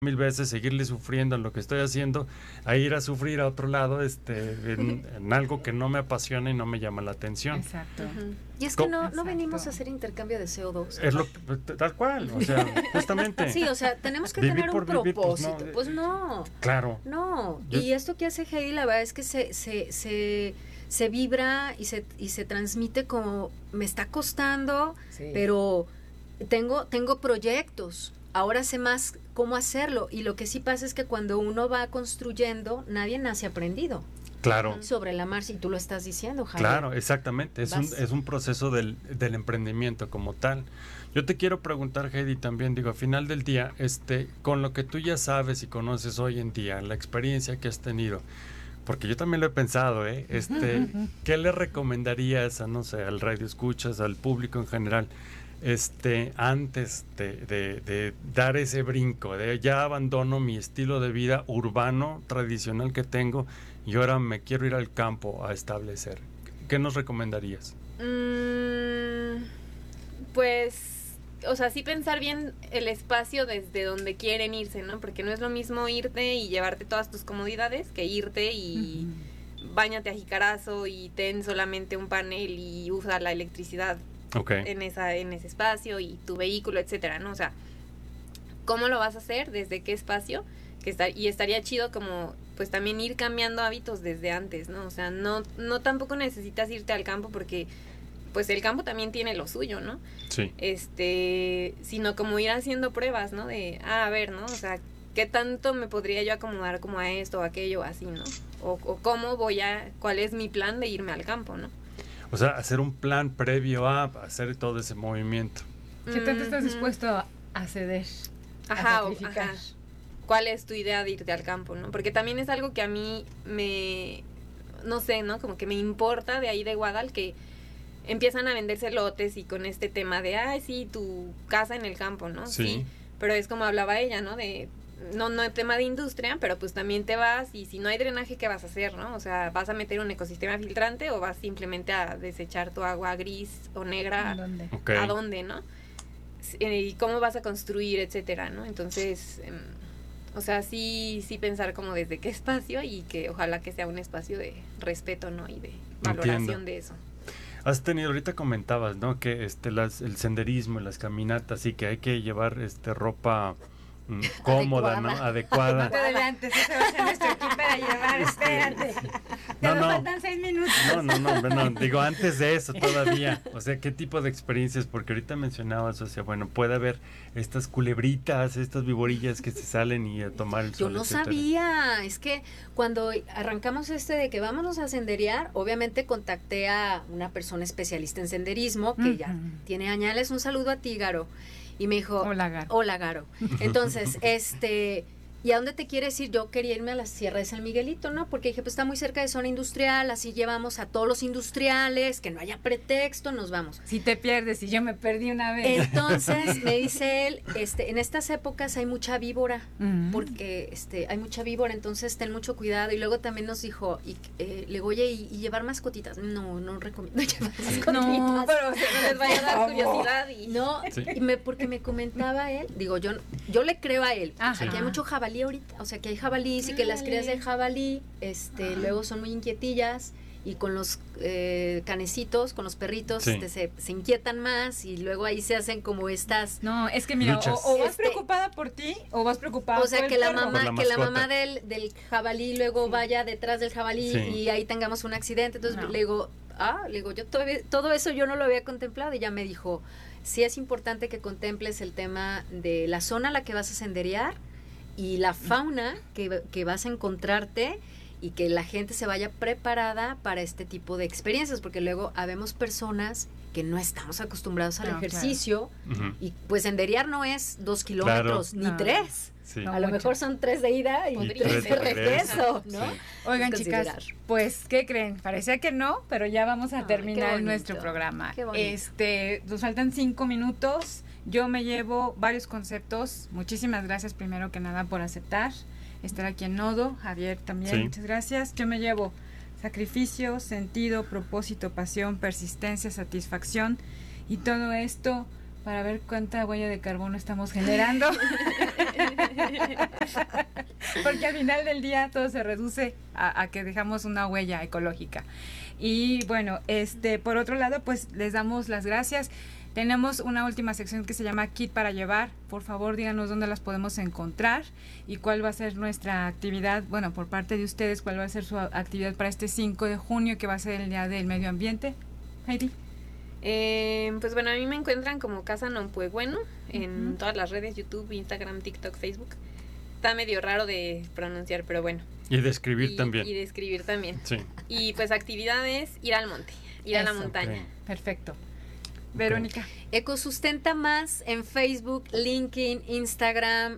mil veces seguirle sufriendo en lo que estoy haciendo a ir a sufrir a otro lado en algo que no me apasiona y no me llama la atención. Exacto. Y es que no venimos a hacer intercambio de CO2. Es lo tal cual, o sea, justamente. Sí, o sea, tenemos que vivir tener un por vivir, propósito. Pues no. Claro. No. Y esto que hace Heidi, la verdad es que se vibra y se transmite como me está costando, pero tengo proyectos. Ahora sé más cómo hacerlo, y lo que sí pasa es que cuando uno va construyendo, nadie nace aprendido. Claro. Sobre la marcha, y tú lo estás diciendo, Javier. Claro, exactamente. Es un proceso del emprendimiento como tal. Yo te quiero preguntar, Heidi, también, digo, al final del día, con lo que tú ya sabes y conoces hoy en día, la experiencia que has tenido, porque yo también lo he pensado, ¿qué le recomendarías a, no sé, al radio escuchas, al público en general, antes de dar ese brinco, de ya abandono mi estilo de vida urbano tradicional que tengo y ahora me quiero ir al campo a establecer? ¿Qué nos recomendarías? Pues, o sea, sí pensar bien el espacio desde donde quieren irse, ¿no? Porque no es lo mismo irte y llevarte todas tus comodidades que irte y báñate a jicarazo y ten solamente un panel y usa la electricidad en ese espacio y tu vehículo, etcétera, ¿no? O sea, ¿cómo lo vas a hacer? ¿Desde qué espacio? Y estaría chido como, pues también ir cambiando hábitos desde antes, ¿no? O sea, no tampoco necesitas irte al campo porque, pues el campo también tiene lo suyo, ¿no? Sí. Sino como ir haciendo pruebas, ¿no? A ver, ¿no? O sea, ¿qué tanto me podría yo acomodar como a esto o aquello, así, ¿no? O cómo cuál es mi plan de irme al campo, ¿no? O sea, hacer un plan previo a hacer todo ese movimiento. ¿Qué tanto estás dispuesto a ceder? A sacrificar. Ajá. ¿Cuál es tu idea de irte al campo, no? Porque también es algo que a mí no sé, ¿no? Como que me importa de ahí de Guadal, que empiezan a venderse lotes y con este tema de, ay, sí, tu casa en el campo, ¿no? Sí. Pero es como hablaba ella, ¿no? No es tema de industria, pero pues también te vas y si no hay drenaje, ¿qué vas a hacer, no? O sea, ¿vas a meter un ecosistema filtrante o vas simplemente a desechar tu agua gris o negra? ¿A dónde, no? Y cómo vas a construir, etcétera, ¿no? Entonces, o sea, sí pensar como desde qué espacio y que ojalá que sea un espacio de respeto, ¿no? Y de valoración de eso. Has tenido, ahorita comentabas, ¿no? Que el senderismo, las caminatas, y que hay que llevar ropa cómoda, ¿no? Adecuada. No te adelantes, ese va a ser nuestro equipo para llevar, espérate. Te faltan 6 minutos. No, digo, antes de eso todavía, o sea, ¿qué tipo de experiencias? Porque ahorita mencionabas, o sea, bueno, puede haber estas culebritas, estas viborillas que se salen y a tomar el sol, Yo no sabía, es que cuando arrancamos de que vámonos a senderear, obviamente contacté a una persona especialista en senderismo, que ya tiene añales. Un saludo a ti, Garo. Y me dijo, hola, Garo. Entonces, ¿y a dónde te quieres ir? Yo quería irme a la Sierra de San Miguelito, ¿no? Porque dije, pues está muy cerca de zona industrial, así llevamos a todos los industriales, que no haya pretexto, nos vamos. Si te pierdes, y yo me perdí una vez. Entonces, me dice él, en estas épocas hay mucha víbora, porque hay mucha víbora, entonces ten mucho cuidado. Y luego también nos dijo, le digo, oye, ¿y llevar mascotitas? No recomiendo llevar mascotitas. No, pero se les vaya a dar curiosidad. No, sí. Porque me comentaba él, digo, yo le creo a él, o sea, que hay mucho jabalí ahorita, o sea, que hay jabalíes y que las crías de jabalí, luego son muy inquietillas, y con los canecitos, con los perritos, se inquietan más, y luego ahí se hacen como estas. No, es que mira, o vas preocupada por ti, o vas preocupada por el que la mamá del jabalí luego vaya detrás del jabalí y ahí tengamos un accidente. Entonces le digo, yo todo eso yo no lo había contemplado, y ya me dijo, sí es importante que contemples el tema de la zona a la que vas a senderear y la fauna que vas a encontrarte, y que la gente se vaya preparada para este tipo de experiencias, porque luego habemos personas que no estamos acostumbrados al ejercicio, y pues senderear no es 2 kilómetros, ni 3. Sí. A lo mejor son 3 de ida y 3 de regreso, ¿no? Sí. Oigan, chicas, pues, ¿qué creen? Parecía que no, pero ya vamos a terminar nuestro programa. Nos faltan 5 minutos. Yo me llevo varios conceptos. Muchísimas gracias, primero que nada, por aceptar estar aquí en Nodo. Javier también, muchas gracias. Yo me llevo sacrificio, sentido, propósito, pasión, persistencia, satisfacción, y todo esto para ver cuánta huella de carbono estamos generando. Porque al final del día todo se reduce a que dejamos una huella ecológica. Y bueno, por otro lado, pues les damos las gracias. Tenemos una última sección que se llama Kit para Llevar. Por favor, díganos dónde las podemos encontrar y cuál va a ser nuestra actividad, bueno, por parte de ustedes, cuál va a ser su actividad para este 5 de junio, que va a ser el Día del Medio Ambiente. Heidi. Pues bueno, a mí me encuentran como Casa Nompuebueno en todas las redes, YouTube, Instagram, TikTok, Facebook. Está medio raro de pronunciar, pero bueno. Y de escribir también. Y de escribir también. Sí. Y pues actividades, ir al monte, ir a la montaña. Okay. Perfecto. Verónica. Ecosustenta Más en Facebook, LinkedIn, Instagram,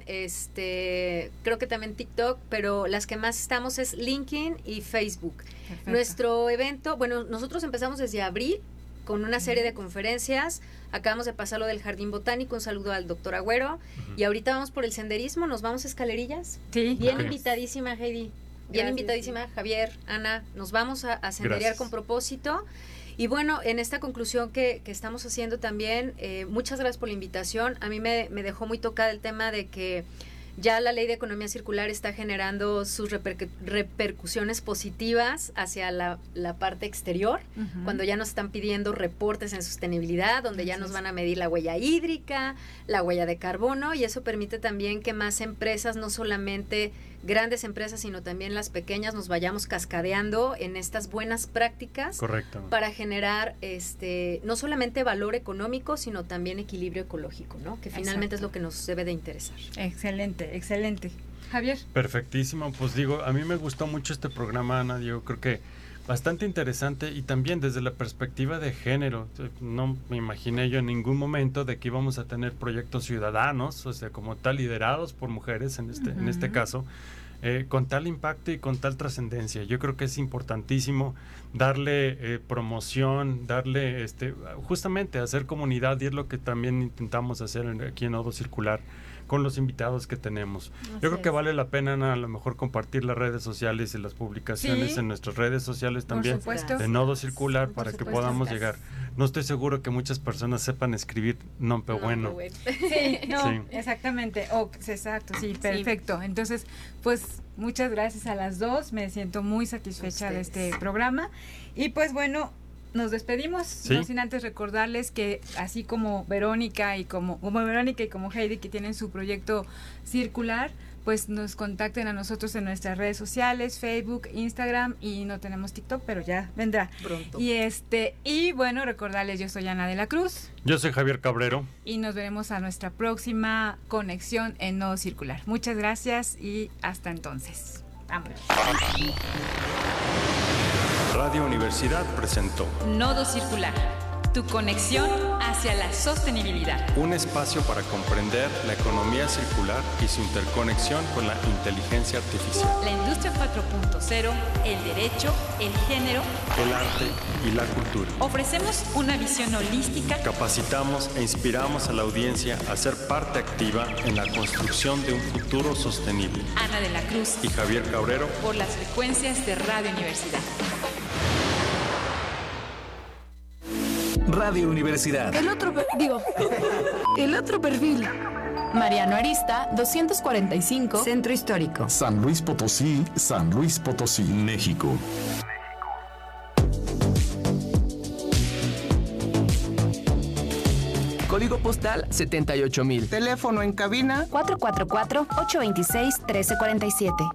creo que también TikTok, pero las que más estamos es LinkedIn y Facebook. Perfecto. Nuestro evento, bueno, nosotros empezamos desde abril con una serie de conferencias. Acabamos de pasar lo del Jardín Botánico, un saludo al doctor Agüero. Y ahorita vamos por el senderismo, nos vamos a Escalerillas. Sí. Bien invitadísima, Heidi. Bien invitadísima, Javier, Ana. Nos vamos a senderear con propósito. Y bueno, en esta conclusión que estamos haciendo también, muchas gracias por la invitación. A mí me dejó muy tocada el tema de que ya la ley de economía circular está generando sus repercusiones positivas hacia la parte exterior, cuando ya nos están pidiendo reportes en sostenibilidad, donde ya nos van a medir la huella hídrica, la huella de carbono, y eso permite también que más empresas, no solamente grandes empresas, sino también las pequeñas, nos vayamos cascadeando en estas buenas prácticas. Correcto. Para generar no solamente valor económico, sino también equilibrio ecológico, ¿no? Que finalmente es lo que nos debe de interesar. Excelente, excelente. Javier. Perfectísimo, pues digo, a mí me gustó mucho este programa, Ana, yo creo que bastante interesante y también desde la perspectiva de género. No me imaginé yo en ningún momento de que íbamos a tener proyectos ciudadanos, o sea, como tal, liderados por mujeres en este caso, con tal impacto y con tal trascendencia. Yo creo que es importantísimo darle promoción, darle justamente hacer comunidad, y es lo que también intentamos hacer aquí en Nodo Circular con los invitados que tenemos. Yo creo que vale la pena, Ana, a lo mejor compartir las redes sociales y las publicaciones en nuestras redes sociales también de Nodo Circular para que podamos llegar. No estoy seguro que muchas personas sepan escribir Nompuebueno. Sí, exactamente. Exacto, sí, perfecto. Entonces, pues muchas gracias a las dos. Me siento muy satisfecha de este programa. Y pues bueno, nos despedimos, no sin antes recordarles que así como Verónica y como Heidi, que tienen su proyecto circular, pues nos contacten a nosotros en nuestras redes sociales, Facebook, Instagram, y no tenemos TikTok, pero ya vendrá pronto. Y bueno, recordarles, yo soy Ana de la Cruz. Yo soy Javier Cabrero. Y nos veremos a nuestra próxima conexión en Nodo Circular. Muchas gracias y hasta entonces. Vámonos. Radio Universidad presentó Nodo Circular, tu conexión hacia la sostenibilidad. Un espacio para comprender la economía circular y su interconexión con la inteligencia artificial. La industria 4.0, el derecho, el género, el arte y la cultura. Ofrecemos una visión holística. Capacitamos e inspiramos a la audiencia a ser parte activa en la construcción de un futuro sostenible. Ana de la Cruz y Javier Cabrero por las frecuencias de Radio Universidad. Radio Universidad. El otro perfil. Mariano Arista, 245. Centro Histórico. San Luis Potosí, México. Código postal 78,000. Teléfono en cabina 444-826-1347.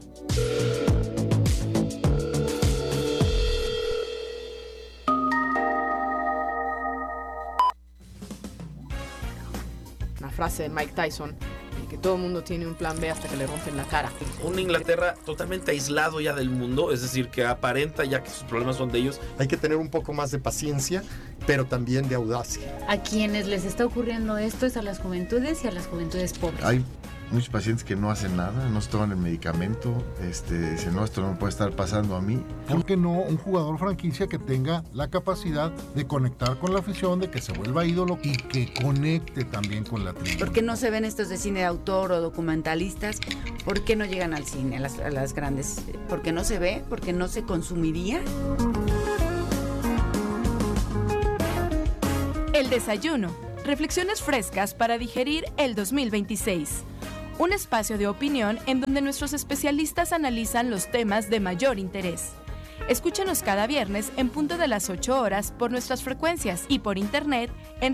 Frase de Mike Tyson, que todo el mundo tiene un plan B hasta que le rompen la cara. Una Inglaterra totalmente aislado ya del mundo, es decir, que aparenta ya que sus problemas son de ellos. Hay que tener un poco más de paciencia, pero también de audacia. A quienes les está ocurriendo esto es a las juventudes y a las juventudes pobres. Hay muchos pacientes que no hacen nada, no se toman el medicamento, dicen, no, esto no me puede estar pasando a mí. ¿Por qué no un jugador franquicia que tenga la capacidad de conectar con la afición, de que se vuelva ídolo y que conecte también con la tribuna? ¿Por qué no se ven estos de cine de autor o documentalistas? ¿Por qué no llegan al cine, a las grandes? ¿Por qué no se ve? ¿Por qué no se consumiría? El desayuno. reflexiones frescas para digerir el 2026. Un espacio de opinión en donde nuestros especialistas analizan los temas de mayor interés. Escúchanos cada viernes en punto de las 8 horas por nuestras frecuencias y por internet en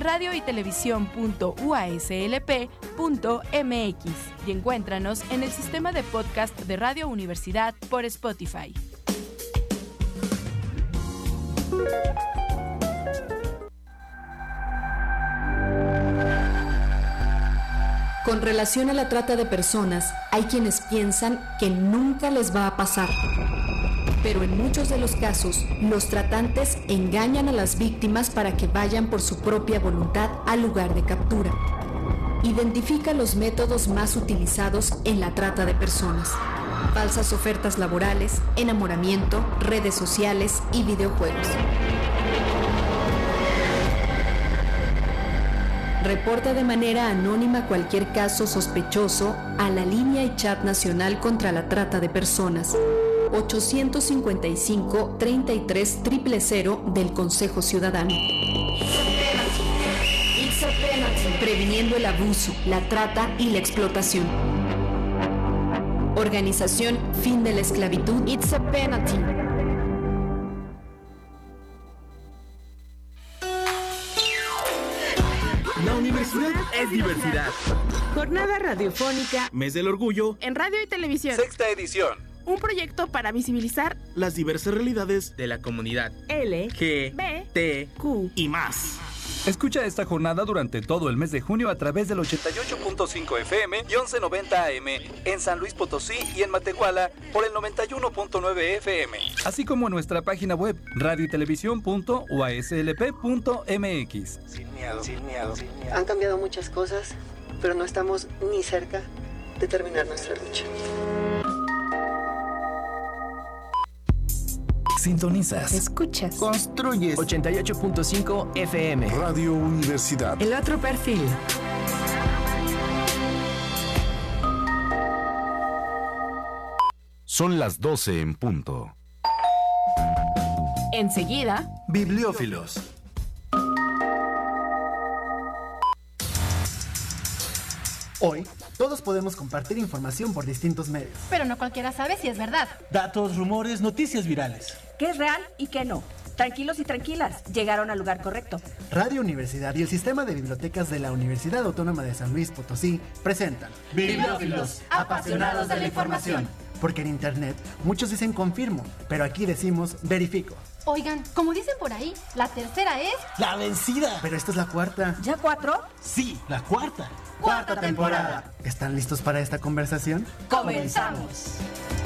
radioytelevisión.uaslp.mx y encuéntranos en el sistema de podcast de Radio Universidad por Spotify. Con relación a la trata de personas, hay quienes piensan que nunca les va a pasar. Pero en muchos de los casos, los tratantes engañan a las víctimas para que vayan por su propia voluntad al lugar de captura. Identifica los métodos más utilizados en la trata de personas: falsas ofertas laborales, enamoramiento, redes sociales y videojuegos. Reporta de manera anónima cualquier caso sospechoso a la línea y chat nacional contra la trata de personas 855-33 000 del Consejo Ciudadano. Previniendo el abuso, la trata y la explotación. Organización Fin de la Esclavitud. It's a penalty. La universidad es diversidad. Jornada radiofónica Mes del Orgullo en radio y televisión. 6ª edición. Un proyecto para visibilizar las diversas realidades de la comunidad L, G, B, T, Q y más. Escucha esta jornada durante todo el mes de junio a través del 88.5 FM y 1190 AM en San Luis Potosí y en Matehuala por el 91.9 FM. Así como en nuestra página web radioytelevisión.uaslp.mx. Sin miedo. Han cambiado muchas cosas, pero no estamos ni cerca de terminar nuestra lucha. Sintonizas. Escuchas. Construyes. 88.5 FM. Radio Universidad. El otro perfil. Son las 12 en punto. Enseguida, Bibliófilos. Hoy, todos podemos compartir información por distintos medios. Pero no cualquiera sabe si es verdad. Datos, rumores, noticias virales. ¿Qué es real y qué no? Tranquilos y tranquilas, llegaron al lugar correcto. Radio Universidad y el Sistema de Bibliotecas de la Universidad Autónoma de San Luis Potosí presentan Bibliófilos, apasionados de la información. Porque en internet muchos dicen confirmo, pero aquí decimos verifico. Oigan, como dicen por ahí, la tercera es... ¡la vencida! Pero esta es la cuarta. ¿Ya 4? Sí, la cuarta. ¡Cuarta temporada! ¿Están listos para esta conversación? ¡Comenzamos!